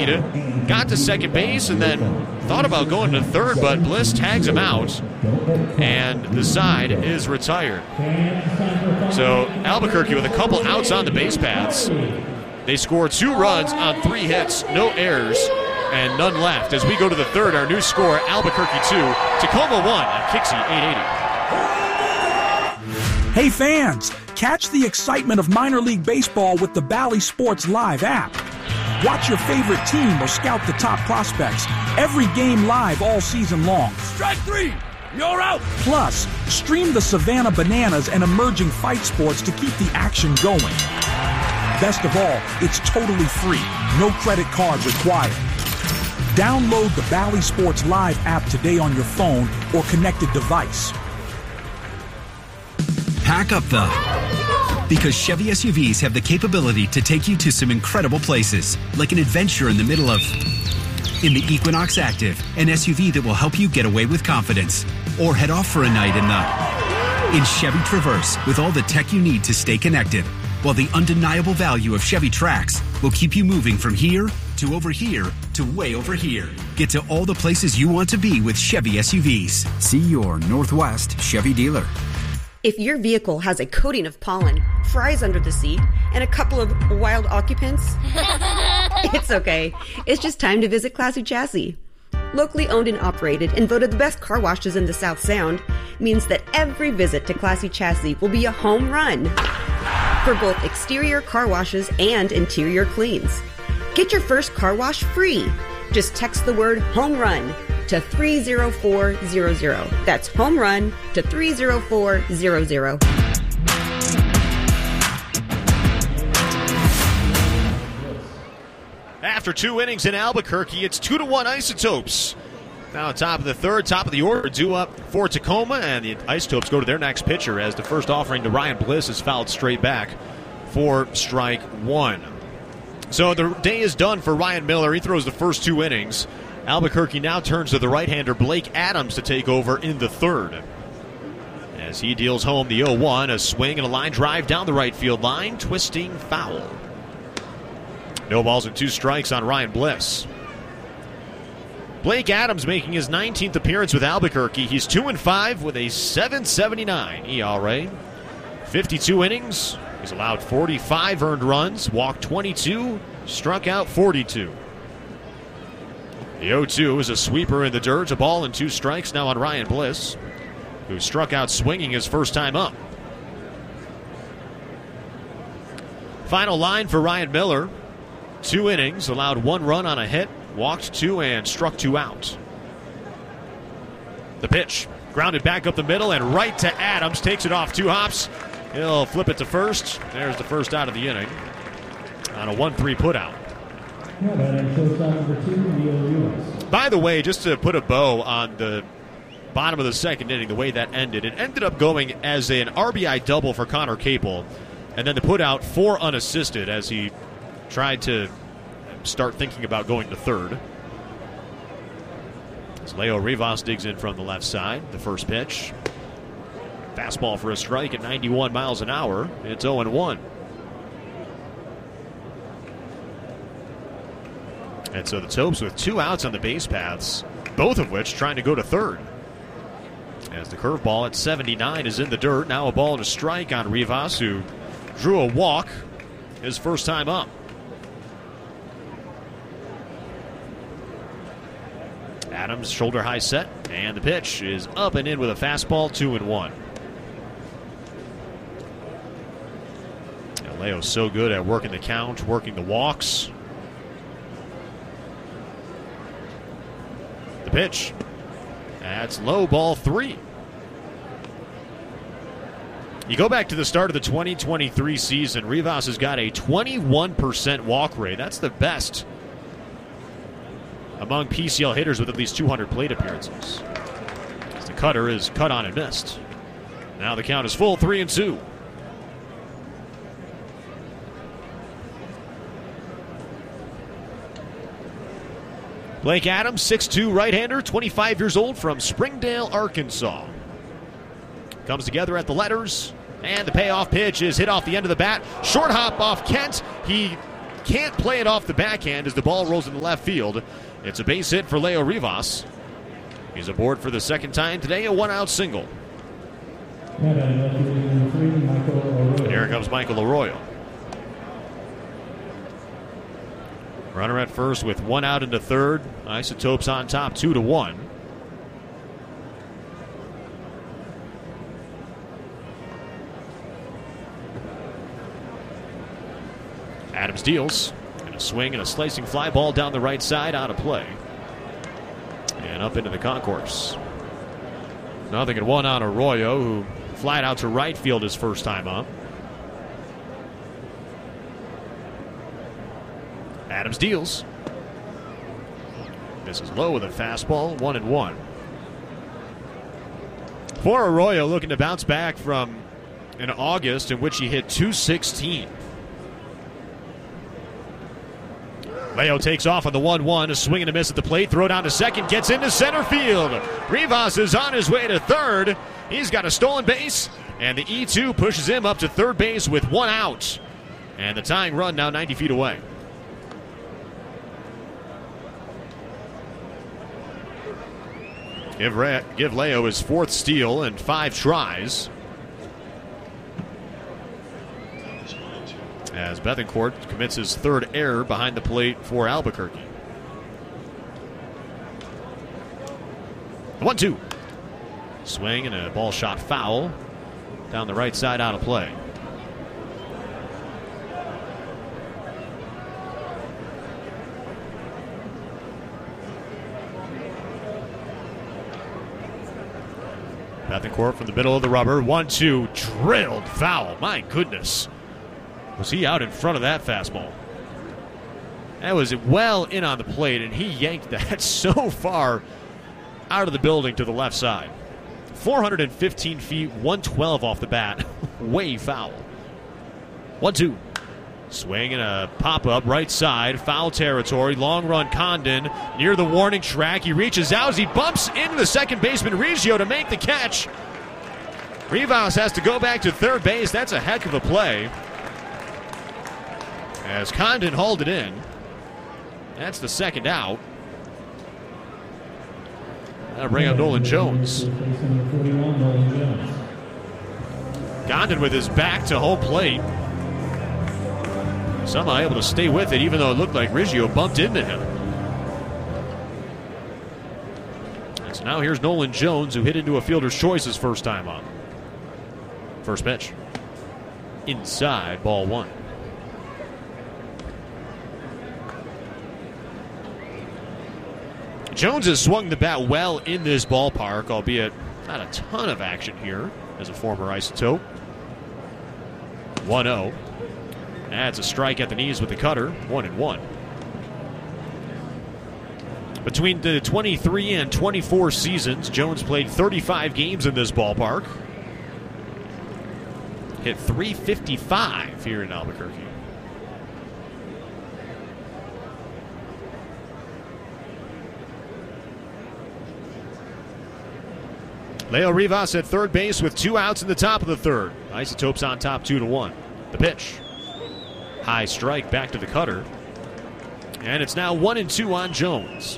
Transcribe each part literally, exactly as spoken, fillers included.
lead, got to second base, and then thought about going to third, but Bliss tags him out, and the side is retired. So Albuquerque with a couple outs on the base paths. They score two runs on three hits, no errors, and none left. As we go to the third, our new score, Albuquerque two, Tacoma one on Kixie eight eighty. Hey fans, catch the excitement of minor league baseball with the Bally Sports Live app. Watch your favorite team or scout the top prospects. Every game live all season long. Strike three! You're out! Plus, stream the Savannah Bananas and emerging fight sports to keep the action going. Best of all, it's totally free. No credit card required. Download the Bally Sports Live app today on your phone or connected device. Pack up the... Because Chevy S U Vs have the capability to take you to some incredible places, like an adventure in the middle of... In the Equinox Active, an S U V that will help you get away with confidence. Or head off for a night in the... In Chevy Traverse, with all the tech you need to stay connected. While the undeniable value of Chevy Trax will keep you moving from here to over here to way over here. Get to all the places you want to be with Chevy S U Vs. See your Northwest Chevy dealer. If your vehicle has a coating of pollen, fries under the seat, and a couple of wild occupants, it's okay. It's just time to visit Classy Chassis. Locally owned and operated and voted the best car washes in the South Sound means that every visit to Classy Chassis will be a home run for both exterior car washes and interior cleans. Get your first car wash free. Just text the word home run to three zero four zero zero. That's home run to three zero four zero zero. After two innings in Albuquerque, it's two to one Isotopes. Now on top of the third, top of the order, due up for Tacoma, and the Isotopes go to their next pitcher as the first offering to Ryan Bliss is fouled straight back for strike one. So the day is done for Ryan Miller. He throws the first two innings. Albuquerque now turns to the right-hander Blake Adams to take over in the third. As he deals home the oh one, a swing and a line drive down the right field line, twisting foul. No balls and two strikes on Ryan Bliss. Blake Adams making his nineteenth appearance with Albuquerque. He's two and five with a seven seventy-nine E R A. fifty-two innings. He's allowed forty-five earned runs, walked twenty-two, struck out forty-two. The oh two is a sweeper in the dirt, a ball and two strikes now on Ryan Bliss, who struck out swinging his first time up. Final line for Ryan Miller. Two innings, allowed one run on a hit, walked two and struck two out. The pitch, grounded back up the middle and right to Adams, takes it off two hops. He'll flip it to first. There's the first out of the inning on a one three putout. By the way, just to put a bow on the bottom of the second inning, the way that ended, it ended up going as an R B I double for Connor Capel, and then the putout four unassisted as he tried to start thinking about going to third. As Leo Rivas digs in from the left side, the first pitch. Fastball for a strike at ninety-one miles an hour. It's oh and one. And so the Topes with two outs on the base paths, both of which trying to go to third. As the curveball at seventy-nine is in the dirt. Now a ball and a strike on Rivas, who drew a walk his first time up. Adams shoulder high set, and the pitch is up and in with a fastball, two and one. Leo's so good at working the count, working the walks. The pitch. That's low, ball three. You go back to the start of the twenty twenty-three season, Rivas has got a twenty-one percent walk rate. That's the best among P C L hitters with at least two hundred plate appearances. As the cutter is cut on and missed. Now the count is full, three and two. Blake Adams, six two right-hander, twenty-five years old, from Springdale, Arkansas. Comes together at the letters, and the payoff pitch is hit off the end of the bat. Short hop off Kent. He can't play it off the backhand as the ball rolls in the left field. It's a base hit for Leo Rivas. He's aboard for the second time today, a one-out single. And here comes Michael Arroyo. Runner at first with one out into third. Isotopes on top, two to one. Adams deals. And a swing and a slicing fly ball down the right side, out of play. And up into the concourse. Nothing at one on Arroyo, who flied out to right field his first time up. Adams deals. This is low with a fastball, one and one. For Arroyo, looking to bounce back from in August in which he hit two sixteen. Leo takes off on the one one, a swing and a miss at the plate, throw down to second, gets into center field. Rivas is on his way to third. He's got a stolen base, and the E two pushes him up to third base with one out. And the tying run now ninety feet away. Give, Re- give Leo his fourth steal and five tries. As Bethencourt commits his third error behind the plate for Albuquerque. one two. Swing and a ball shot foul. Down the right side, out of play. Bethencourt from the middle of the rubber. one two. Drilled foul. My goodness. Was he out in front of that fastball? That was well in on the plate, and he yanked that so far out of the building to the left side. four hundred fifteen feet, one twelve off the bat. Way foul. one two. Swing and a pop-up right side. Foul territory. Long run Condon near the warning track. He reaches out as he bumps into the second baseman Riggio to make the catch. Rivas has to go back to third base. That's a heck of a play. As Condon hauled it in. That's the second out. That'll bring up Nolan Jones. Condon with his back to home plate. Somehow able to stay with it, even though it looked like Riggio bumped into him. And so now here's Nolan Jones, who hit into a fielder's choice his first time up. First pitch. Inside, ball one. Jones has swung the bat well in this ballpark, albeit not a ton of action here as a former Isotope. one oh. That's a strike at the knees with the cutter, one and one. Between the twenty-three and twenty-four seasons, Jones played thirty-five games in this ballpark. Hit three fifty-five here in Albuquerque. Leo Rivas at third base with two outs in the top of the third. Isotopes on top, two to one. The pitch. High strike back to the cutter. And it's now one and two on Jones.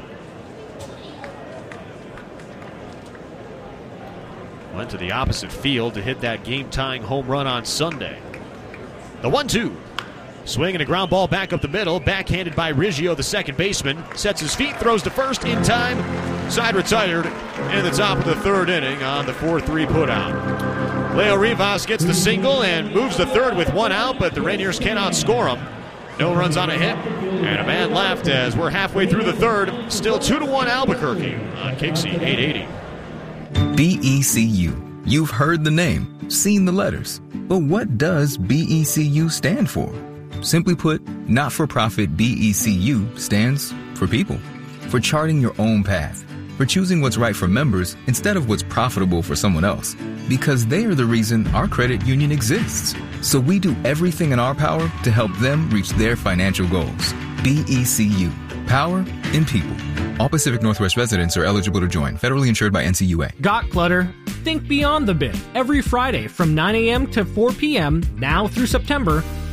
Went to the opposite field to hit that game-tying home run on Sunday. The one two. Swing and a ground ball back up the middle. Backhanded by Riggio, the second baseman. Sets his feet, throws to first in time. Side retired in the top of the third inning on the four three putout. Leo Rivas gets the single and moves the third with one out, but the Rainiers cannot score him. No runs on a hit, and a man left as we're halfway through the third. Still two to one Albuquerque on K C eight eighty. B E C U. You've heard the name, seen the letters. But what does B E C U stand for? Simply put, not-for-profit B E C U stands for people. For charting your own path. For choosing what's right for members instead of what's profitable for someone else. Because they are the reason our credit union exists. So we do everything in our power to help them reach their financial goals. B E C U. Power in people. All Pacific Northwest residents are eligible to join. Federally insured by N C U A. Got clutter? Think beyond the bid. Every Friday from nine a.m. to four p.m. now through September,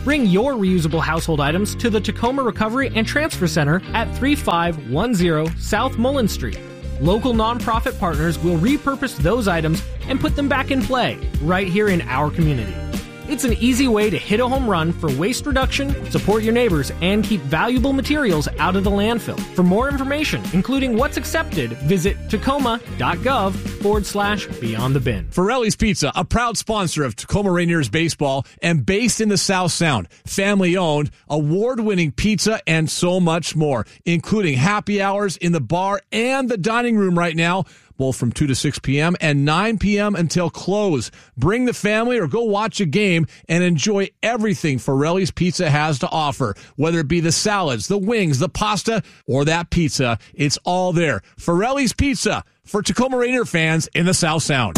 Bring your reusable household items to the Tacoma Recovery and Transfer Center at thirty-five ten South Mullen Street. Local nonprofit partners will repurpose those items and put them back in play right here in our community. It's an easy way to hit a home run for waste reduction, support your neighbors, and keep valuable materials out of the landfill. For more information, including what's accepted, visit tacoma.gov forward slash beyond the bin. Forelli's Pizza, a proud sponsor of Tacoma Rainiers baseball and based in the South Sound. Family owned, award-winning pizza and so much more, including happy hours in the bar and the dining room right now, both from two to six p.m. and nine p.m. until close. Bring the family or go watch a game and enjoy everything Forelli's Pizza has to offer. Whether it be the salads, the wings, the pasta, or that pizza, it's all there. Forelli's Pizza for Tacoma Rainier fans in the South Sound.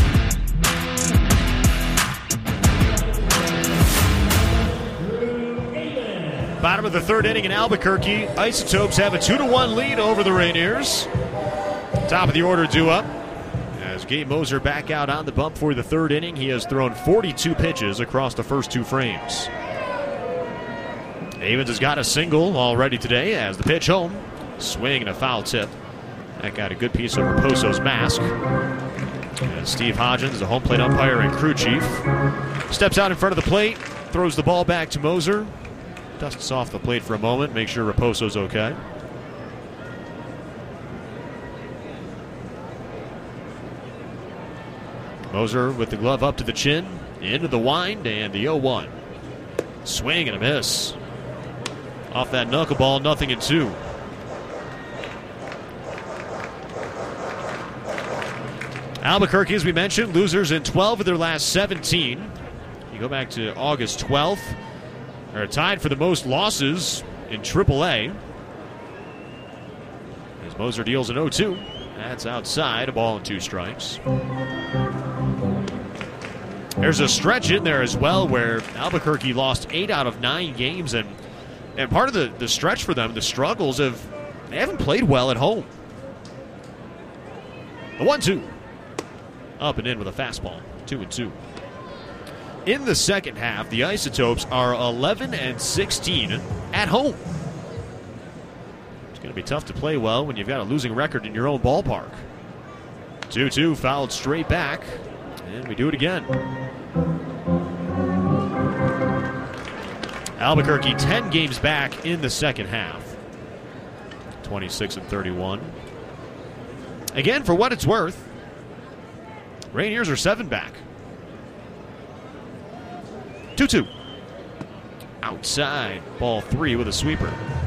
Bottom of the third inning in Albuquerque. Isotopes have a two to one lead over the Rainiers. Top of the order due up as Gabe Moser back out on the bump for the third inning. He has thrown forty-two pitches across the first two frames. Avens has got a single already today as the pitch home. Swing and a foul tip. That got a good piece of Raposo's mask. And Steve Hodgins, the home plate umpire and crew chief, steps out in front of the plate, throws the ball back to Moser. Dusts off the plate for a moment, make sure Raposo's okay. Moser with the glove up to the chin, into the wind, and the oh one. Swing and a miss. Off that knuckleball, nothing in two. Albuquerque, as we mentioned, losers in twelve of their last seventeen. You go back to August twelfth. They're tied for the most losses in triple A. As Moser deals an oh two. That's outside, a ball and two strikes. There's a stretch in there as well where Albuquerque lost eight out of nine games, and and part of the, the stretch for them, the struggles of they haven't played well at home. The one two. Up and in with a fastball. Two and two. In the second half, the Isotopes are eleven and sixteen at home. It's going to be tough to play well when you've got a losing record in your own ballpark. two two fouled straight back. And we do it again. Albuquerque ten games back in the second half. twenty-six and thirty-one. Again, for what it's worth, Rainiers are seven back. two two. Outside. Ball three with a sweeper.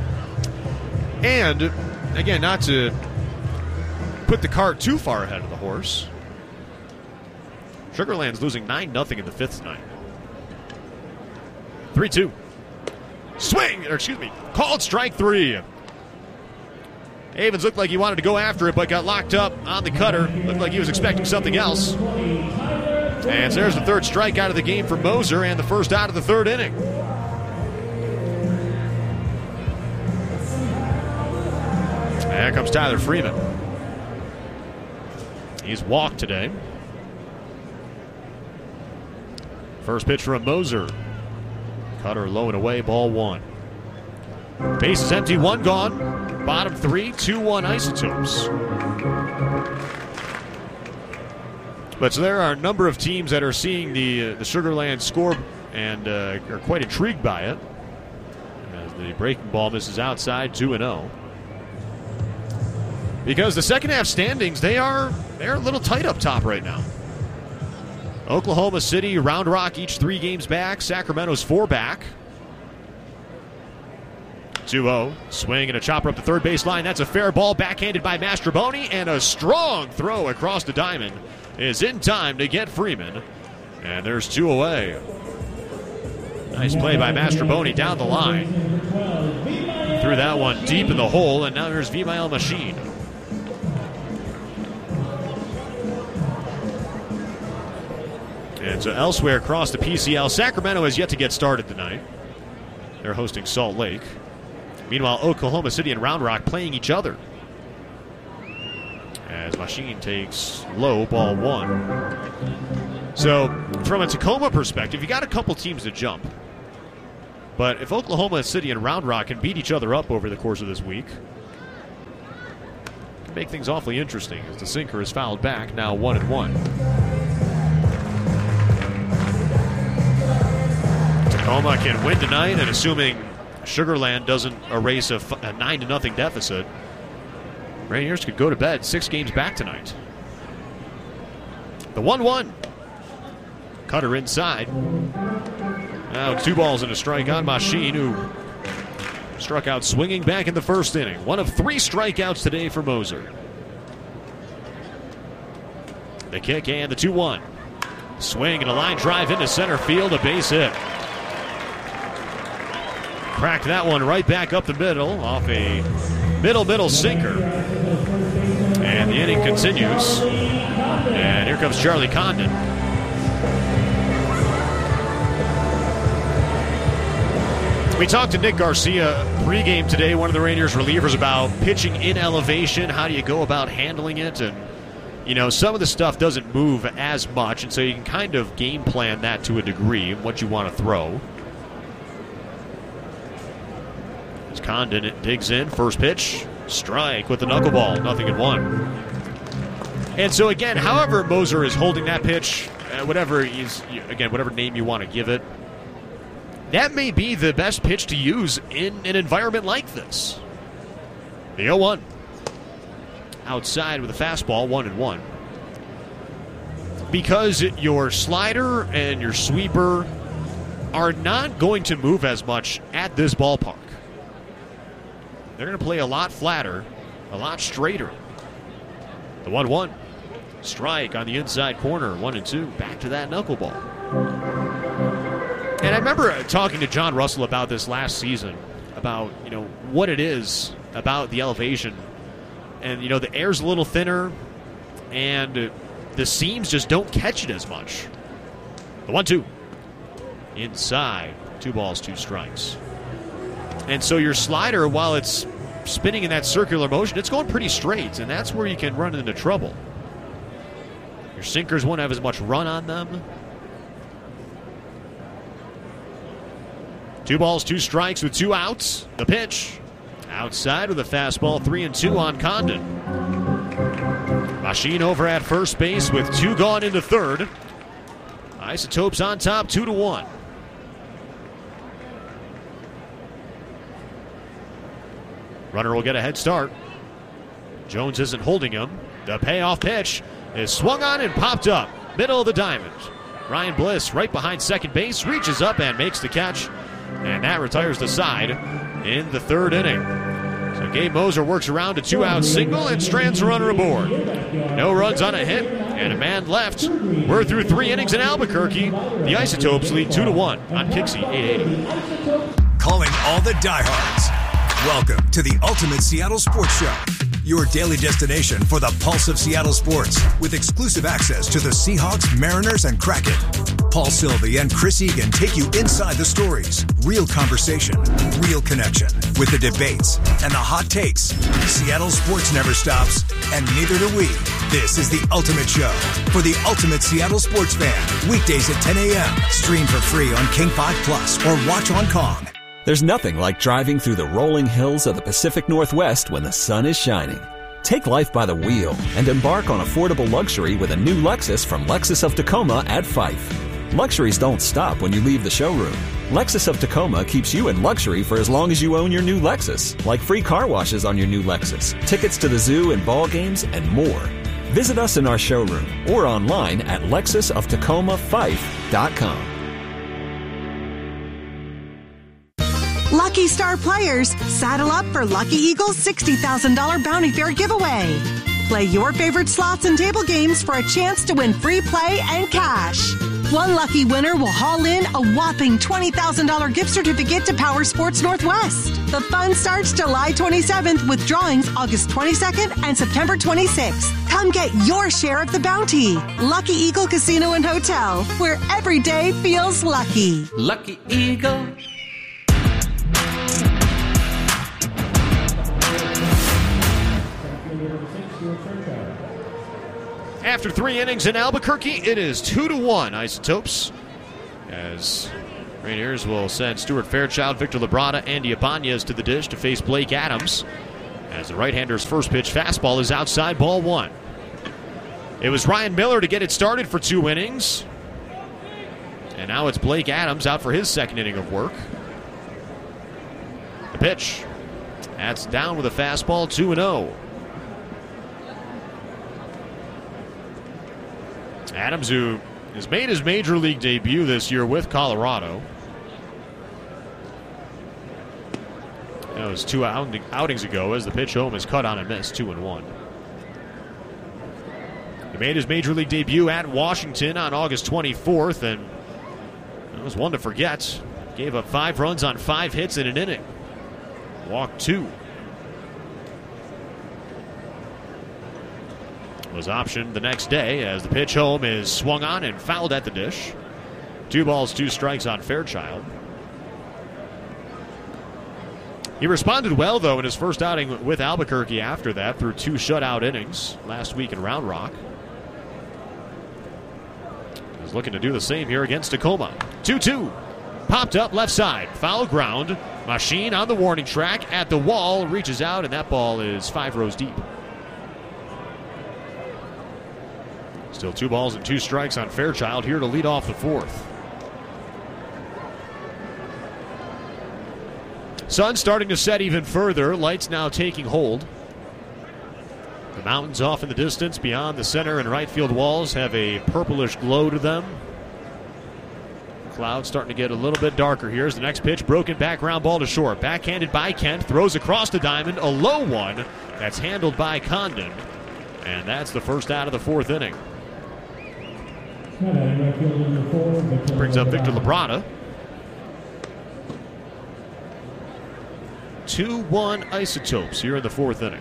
And, again, not to put the cart too far ahead of the horse, Sugar Land's losing nine nothing in the fifth tonight. three two. Swing! Or excuse me, called strike three. Avens looked like he wanted to go after it, but got locked up on the cutter. Looked like he was expecting something else. And there's the third strike out of the game for Moser and the first out of the third inning. And here comes Tyler Freeman. He's walked today. First pitch from Moser. Cutter low and away, ball one. Base is empty, one gone. Bottom three, two one Isotopes. But so there are a number of teams that are seeing the uh, the Sugar Land score and uh, are quite intrigued by it. As the breaking ball misses outside, two and oh. Because the second half standings, they are they're a little tight up top right now. Oklahoma City, Round Rock, each three games back. Sacramento's four back. two oh. Swing and a chopper up the third baseline. That's a fair ball backhanded by Mastroboni, and a strong throw across the diamond is in time to get Freeman. And there's two away. Nice play by Mastroboni down the line. Threw that one deep in the hole, and now there's Vimael Machine. And so elsewhere across the P C L, Sacramento has yet to get started tonight. They're hosting Salt Lake. Meanwhile, Oklahoma City and Round Rock playing each other. As Machine takes low, ball one. So, from a Tacoma perspective, you got a couple teams to jump. But if Oklahoma City and Round Rock can beat each other up over the course of this week, it can make things awfully interesting as the sinker is fouled back, now one and one. Tacoma can win tonight, and assuming Sugar Land doesn't erase a, a nine to nothing deficit, Rainiers could go to bed six games back tonight. The one one. Cutter inside. Now two balls and a strike on Machine, who struck out swinging back in the first inning. One of three strikeouts today for Moser. The kick and the two one. Swing and a line drive into center field, a base hit. Cracked that one right back up the middle off a middle middle sinker. And the inning continues. And here comes Charlie Condon. We talked to Nick Garcia pregame today, one of the Rangers relievers, about pitching in elevation. How do you go about handling it? And, you know, some of the stuff doesn't move as much, and so you can kind of game plan that to a degree, what you want to throw. As Condon digs in, first pitch, strike with the knuckleball, nothing in one. And so again, however Moser is holding that pitch, uh, whatever is, again, whatever name you want to give it, that may be the best pitch to use in an environment like this. The oh one. Outside with a fastball, one and one. Because your slider and your sweeper are not going to move as much at this ballpark. They're going to play a lot flatter, a lot straighter. The one one. Strike on the inside corner, one and two. Back to that knuckleball. And I remember talking to John Russell about this last season, about, you know, what it is about the elevation. And, you know, the air's a little thinner, and the seams just don't catch it as much. The one two. Inside. Two balls, two strikes. And so your slider, while it's spinning in that circular motion, it's going pretty straight, and that's where you can run into trouble. Your sinkers won't have as much run on them. Two balls, two strikes with two outs. The pitch. Outside with a fastball, three and two on Condon. Machine over at first base with two gone into third. Isotopes on top, two to one. Runner will get a head start. Jones isn't holding him. The payoff pitch is swung on and popped up. Middle of the diamond. Ryan Bliss right behind second base, reaches up and makes the catch. And that retires the side in the third inning. So Gabe Moser works around a two-out single and strands a runner aboard. No runs on a hit and a man left. We're through three innings in Albuquerque. The Isotopes lead two to one on Kixie eight eighty. Calling all the diehards. Welcome to the Ultimate Seattle Sports Show, your daily destination for the pulse of Seattle sports, with exclusive access to the Seahawks, Mariners, and Kraken. Paul Sylvie and Chris Egan take you inside the stories, real conversation, real connection, with the debates and the hot takes. Seattle sports never stops, and neither do we. This is the Ultimate Show for the ultimate Seattle sports fan. Weekdays at ten a.m. Stream for free on King five Plus or watch on Kong. There's nothing like driving through the rolling hills of the Pacific Northwest when the sun is shining. Take life by the wheel and embark on affordable luxury with a new Lexus from Lexus of Tacoma at Fife. Luxuries don't stop when you leave the showroom. Lexus of Tacoma keeps you in luxury for as long as you own your new Lexus, like free car washes on your new Lexus, tickets to the zoo and ball games, and more. Visit us in our showroom or online at lexus of tacoma fife dot com. Lucky Star players, saddle up for Lucky Eagle's sixty thousand dollars Bounty Fair giveaway. Play your favorite slots and table games for a chance to win free play and cash. One lucky winner will haul in a whopping twenty thousand dollars gift certificate to Power Sports Northwest. The fun starts July twenty-seventh with drawings August twenty-second and September twenty-sixth. Come get your share of the bounty. Lucky Eagle Casino and Hotel, where every day feels lucky. Lucky Eagle. After three innings in Albuquerque, it is two to one Isotopes, as Rainiers will send Stuart Fairchild, Victor Labrada, Andy Ibanez to the dish to face Blake Adams. As the right-hander's first pitch fastball is outside, ball one. It was Ryan Miller to get it started for two innings. And now it's Blake Adams out for his second inning of work. The pitch. That's down with a fastball, two and oh. Adams, who has made his major league debut this year with Colorado. That was two outing, outings ago as the pitch home is cut on and missed, two and one. He made his major league debut at Washington on August twenty-fourth, and it was one to forget. Gave up five runs on five hits in an inning. Walked two. Was optioned the next day as the pitch home is swung on and fouled at the dish. Two balls, two strikes on Fairchild. He responded well, though, in his first outing with Albuquerque after that, through two shutout innings last week in Round Rock. He's looking to do the same here against Tacoma. two two. Popped up left side. Foul ground. Machine on the warning track at the wall. Reaches out, and that ball is five rows deep. Still two balls and two strikes on Fairchild here to lead off the fourth. Sun starting to set even further. Lights now taking hold. The mountains off in the distance beyond the center and right field walls have a purplish glow to them. Clouds starting to get a little bit darker here as the next pitch, broken back ground ball to short. Backhanded by Kent, throws across the diamond, a low one that's handled by Condon. And that's the first out of the fourth inning. Brings up Victor Labrada. two one Isotopes here in the fourth inning.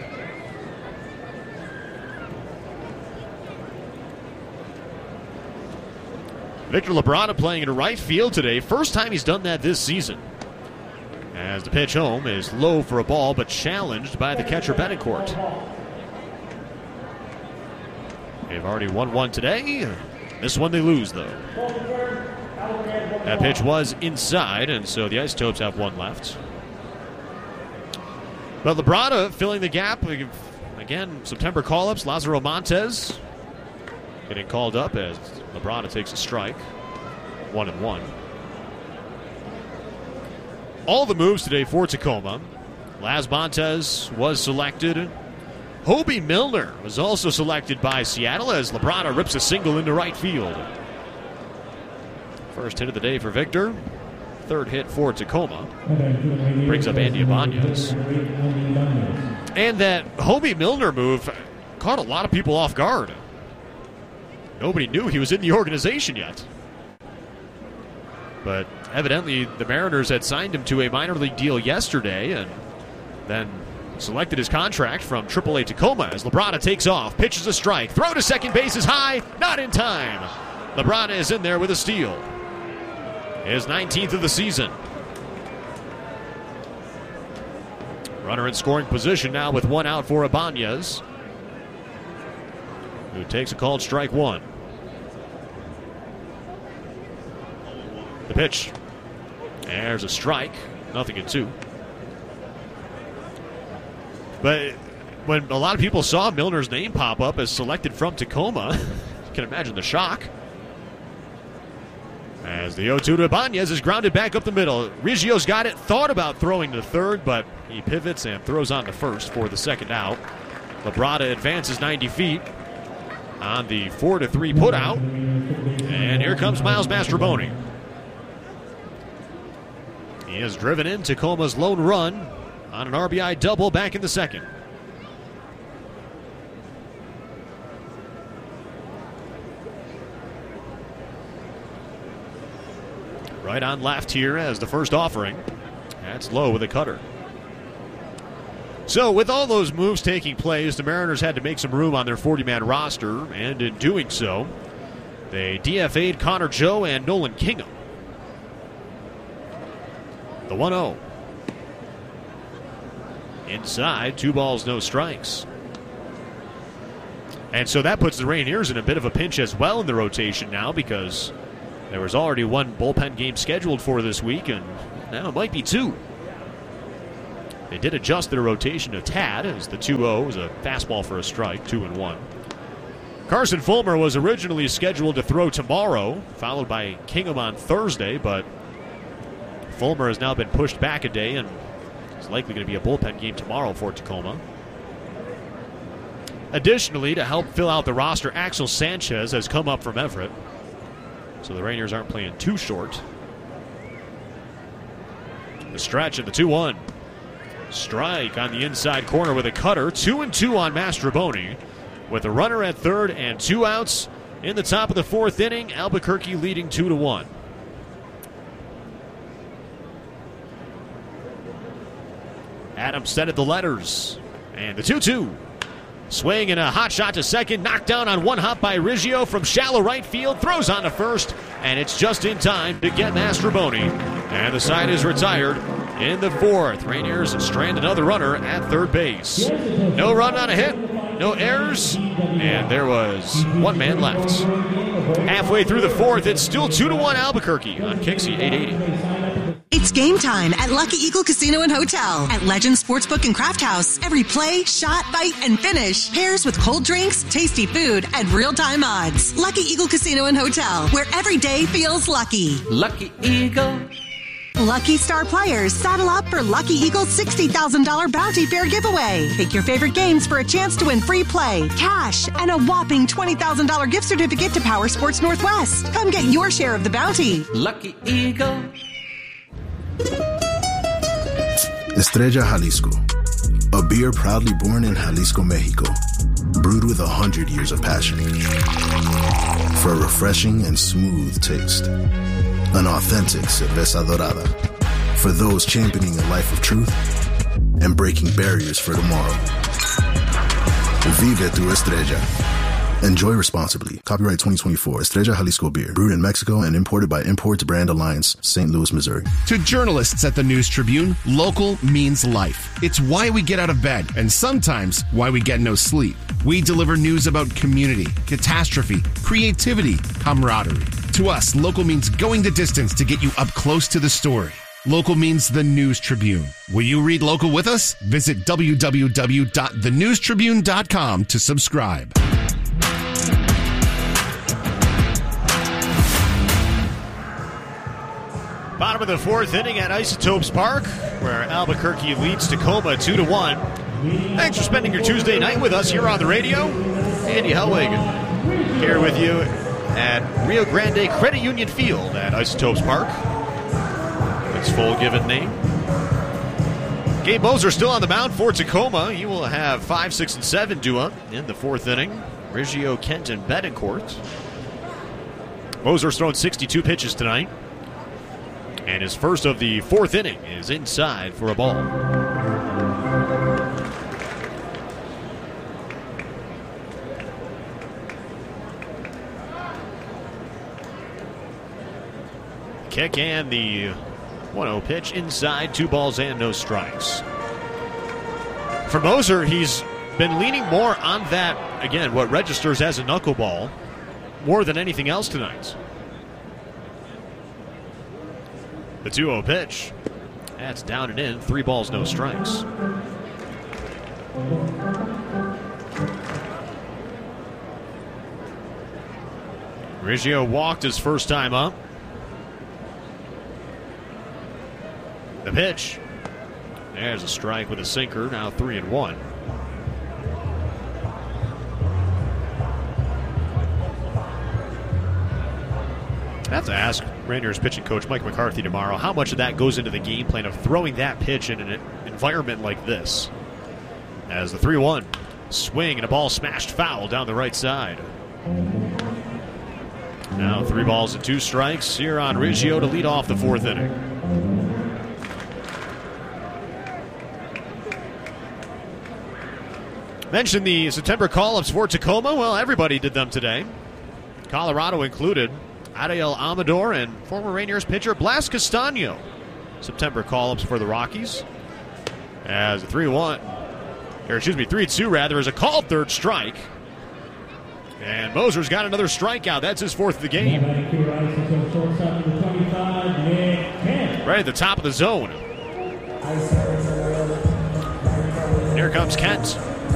Victor Labrada playing in right field today. First time he's done that this season. As the pitch home is low for a ball, but challenged by the catcher Betancourt. They've already won one today. This one they lose, though. That pitch was inside, and so the Isotopes have one left. But Labrada filling the gap. Again, September call-ups. Lazaro Montes getting called up as Labrada takes a strike. One and one. All the moves today for Tacoma. Laz Montes was selected. Hobie Milner was also selected by Seattle as Labrada rips a single into right field. First hit of the day for Victor. Third hit for Tacoma. Brings up Andy Ibanez. And that Hobie Milner move caught a lot of people off guard. Nobody knew he was in the organization yet. But evidently the Mariners had signed him to a minor league deal yesterday and then selected his contract from triple A Tacoma as Labrada takes off, pitches a strike, throw to second base is high, not in time. Labrada is in there with a steal. His nineteenth of the season. Runner in scoring position now with one out for Ibanez, who takes a called strike one. The pitch. There's a strike. Nothing in two. But when a lot of people saw Milner's name pop up as selected from Tacoma, you can imagine the shock. As the oh two to Ibanez is grounded back up the middle. Riggio's got it, thought about throwing to third, but he pivots and throws on to first for the second out. Labrada advances ninety feet on the four to three putout. And here comes Miles Mastrobuoni. He has driven in Tacoma's lone run on an R B I double back in the second. Right on left here as the first offering. That's low with a cutter. So with all those moves taking place, the Mariners had to make some room on their forty-man roster, and in doing so, they D F A'd Connor Joe and Nolan Kingham. The one oh. Inside, two balls, no strikes. And so that puts the Rainiers in a bit of a pinch as well in the rotation now because There was already one bullpen game scheduled for this week, and now it might be two. They did adjust their rotation to Tad as the two oh was a fastball for a strike, two and one. Carson Fulmer was originally scheduled to throw tomorrow, followed by Kingham on Thursday, but Fulmer has now been pushed back a day, and it's likely going to be a bullpen game tomorrow for Tacoma. Additionally, to help fill out the roster, Axel Sanchez has come up from Everett, so the Rainiers aren't playing too short. The stretch of the two one. Strike on the inside corner with a cutter. Two and two on Mastroboni. With a runner at third and two outs in the top of the fourth inning, Albuquerque leading two to one. Adams set at the letters. And the two two. Swing and a hot shot to second. Knocked down on one hop by Riggio from shallow right field. Throws on to first. And it's just in time to get Mastroboni. And the side is retired in the fourth. Rainiers strand another runner at third base. No run, not a hit. No errors. And there was one man left. Halfway through the fourth, it's still two to one Albuquerque on Kixie eight eighty. It's game time at Lucky Eagle Casino and Hotel. At Legend Sportsbook and Craft House, every play, shot, bite, and finish pairs with cold drinks, tasty food, and real-time odds. Lucky Eagle Casino and Hotel, where every day feels lucky. Lucky Eagle. Lucky Star players, saddle up for Lucky Eagle's sixty thousand dollars Bounty Fair giveaway. Pick your favorite games for a chance to win free play, cash, and a whopping twenty thousand dollars gift certificate to Power Sports Northwest. Come get your share of the bounty. Lucky Eagle. Estrella Jalisco, a beer proudly born in Jalisco, Mexico, brewed with a hundred years of passion for a refreshing and smooth taste. An authentic cerveza dorada for those championing a life of truth and breaking barriers for tomorrow. Vive tu Estrella. Enjoy responsibly. Copyright twenty twenty-four. Estrella Jalisco Beer. Brewed in Mexico and imported by Imports Brand Alliance, Saint Louis, Missouri. To journalists at the News Tribune, local means life. It's why we get out of bed and sometimes why we get no sleep. We deliver news about community, catastrophe, creativity, camaraderie. To us, local means going the distance to get you up close to the story. Local means the News Tribune. Will you read local with us? Visit w w w dot the news tribune dot com to subscribe. Bottom of the fourth inning at Isotopes Park, where Albuquerque leads Tacoma two to one. Thanks for spending your Tuesday night with us here on the radio. Andy Helwig here with you at Rio Grande Credit Union Field at Isotopes Park. Its full given name. Gabe Moser still on the mound for Tacoma. He will have five, six, and seven due up in the fourth inning. Riggio, Kent, and Betancourt. Moser's thrown sixty-two pitches tonight. And his first of the fourth inning is inside for a ball. Kick and the one oh pitch inside, two balls and no strikes. For Moser, he's been leaning more on that, again, what registers as a knuckleball, more than anything else tonight. The two oh pitch. That's down and in. Three balls, no strikes. Riggio walked his first time up. The pitch. There's a strike with a sinker. Now three and one. I have to ask Rainiers pitching coach Mike McCarthy tomorrow how much of that goes into the game plan of throwing that pitch in an environment like this. As the three one swing and a ball smashed foul down the right side. Now three balls and two strikes here on Riggio to lead off the fourth inning. Mentioned the September call-ups for Tacoma. Well, everybody did them today. Colorado included. Ariel Amador and former Rainiers pitcher Blas Castaño. September call-ups for the Rockies. As a three one, or excuse me, three two rather, is a called third strike. And Moser's got another strikeout. That's his fourth of the game. Right at the top of the zone. Here comes Kent.